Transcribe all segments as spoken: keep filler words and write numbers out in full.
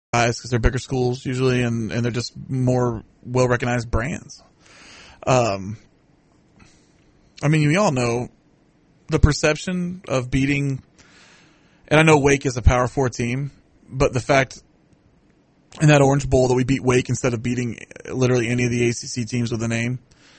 guys because they're bigger schools usually, and, and they're just more well-recognized brands. Um, I mean, we all know the perception of beating, and I know Wake is a Power Four team, but the fact in that Orange Bowl that we beat Wake instead of beating literally any of the A C C teams with a name,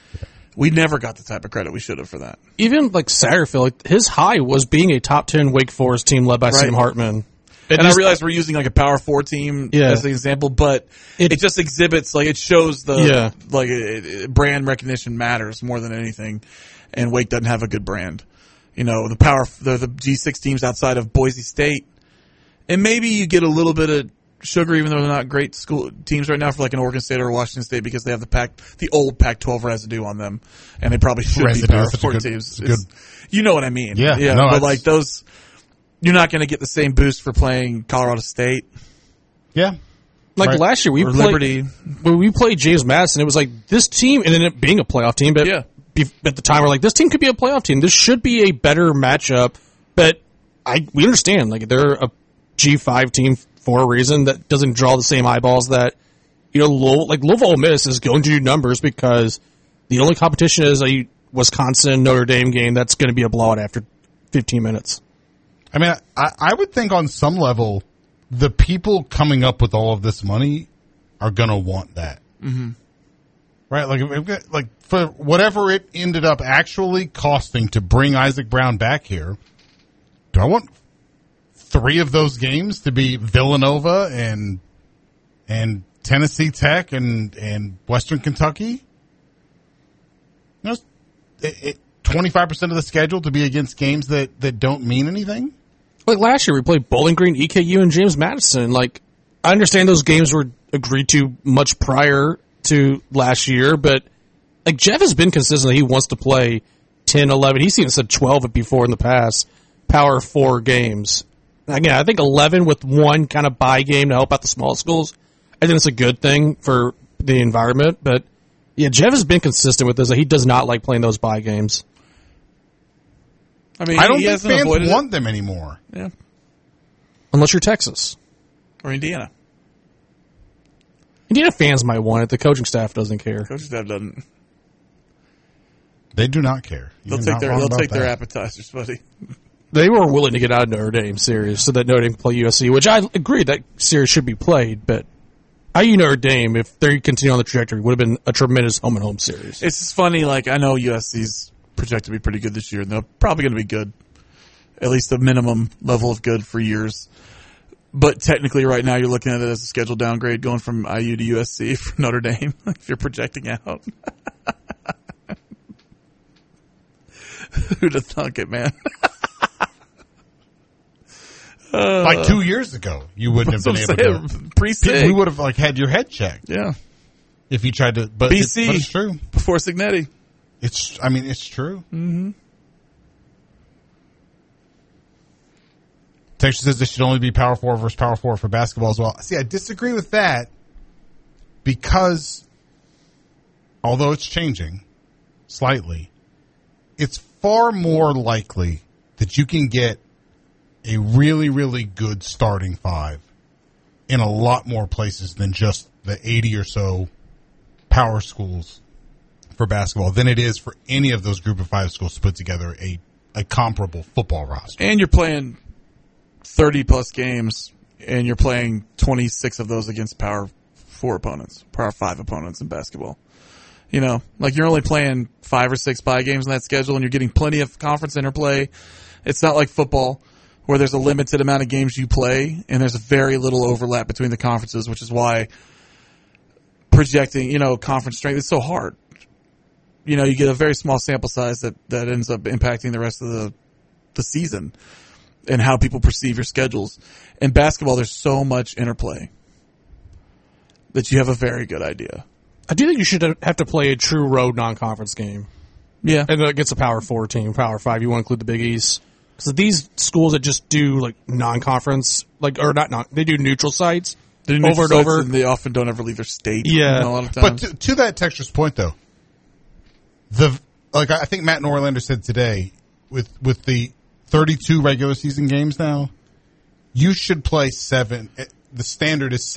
we never got the type of credit we should have for that. Even like Satterfield, like, his high was being a top ten Wake Forest team led by right. Sam Hartman. It and just, I realize we're using like a Power Four team yeah. as an example, but it, it just exhibits, like it shows the yeah. like it, it, brand recognition matters more than anything, and Wake doesn't have a good brand. You know, the power the, the G six teams outside of Boise State, and maybe you get a little bit of sugar, even though they're not great school teams right now, for like an Oregon State or Washington State, because they have the Pac, the old Pac twelve residue on them, and they probably should residue, be Power Four good, teams. Good. You know what I mean? Yeah, yeah. No, but like those, you're not going to get the same boost for playing Colorado State. Yeah, like right. last year we or played Liberty. When we played James Madison, it was like this team, and ended up being a playoff team, but yeah. at the time we're like, this team could be a playoff team. This should be a better matchup, but I we understand like they're a G five team for a reason that doesn't draw the same eyeballs that, you know, Low, like Louisville Ole Miss is going to do numbers because the only competition is a Wisconsin Notre Dame game that's going to be a blowout after fifteen minutes. I mean, I, I would think on some level, the people coming up with all of this money are going to want that. Mm-hmm. Right? Like, like for whatever it ended up actually costing to bring Isaac Brown back here, do I want three of those games to be Villanova and and Tennessee Tech and, and Western Kentucky? You know, it, it, twenty-five percent of the schedule to be against games that, that don't mean anything? Like last year, we played Bowling Green, E K U, and James Madison. Like, I understand those games were agreed to much prior to last year, but like Jeff has been consistent. He wants to play ten, eleven. He's even said twelve before in the past. Power four games. Again, I think eleven with one kind of bye game to help out the small schools. I think it's a good thing for the environment. But yeah, Jeff has been consistent with this. He does not like playing those bye games. I mean, I don't he think hasn't fans want it. them anymore. Yeah, unless you're Texas or Indiana. Indiana fans might want it. The coaching staff doesn't care. Coaching staff doesn't. They do not care. They'll You're take not their wrong they'll about take their that. appetizers, buddy. They were willing to get out of Notre Dame series so that Notre Dame could play U S C, which I agree that series should be played, but I U Notre Dame, if they continue on the trajectory, would have been a tremendous home and home series. It's just funny, like, I know U S C's projected to be pretty good this year, and they're probably going to be good. At least the minimum level of good for years. But technically right now you're looking at it as a schedule downgrade going from I U to U S C for Notre Dame, if you're projecting out. Who'd have thunk it, man? uh, like two years ago, you wouldn't have been able to. Pre-Sig. We would have like had your head checked. Yeah. If you tried to, but, B it, C but it's true. Before Signetti. It's, I mean, it's true. Mm-hmm. Texas says this should only be Power Four versus Power Four for basketball as well. See, I disagree with that because although it's changing slightly, it's far more likely that you can get a really, really good starting five in a lot more places than just the eighty or so power schools for basketball than it is for any of those group of five schools to put together a, a comparable football roster. And you're playing thirty plus games, and you're playing twenty-six of those against Power Four opponents, Power Five opponents in basketball. You know, like you're only playing five or six bye games in that schedule, and you're getting plenty of conference interplay. It's not like football, where there's a limited amount of games you play, and there's very little overlap between the conferences, which is why projecting, you know, conference strength is so hard. You know, you get a very small sample size that, that ends up impacting the rest of the the season and how people perceive your schedules. In basketball, there's so much interplay that you have a very good idea. I do think you should have to play a true road non-conference game. Yeah. And against a Power Four team, Power Five, you want to include the Big East. So these schools that just do like non-conference, like or not, non, they do neutral sites They do over and sites, over. And they often don't ever leave their state. Yeah, you know, a lot of But times. to, to that Texas point, though, the like I think Matt Norlander said today, with with the thirty-two regular season games now, you should play seven. The standard is